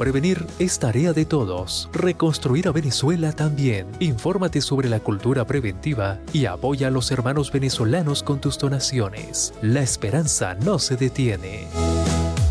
Prevenir es tarea de todos. Reconstruir a Venezuela también. Infórmate sobre la cultura preventiva y apoya a los hermanos venezolanos con tus donaciones. La esperanza no se detiene.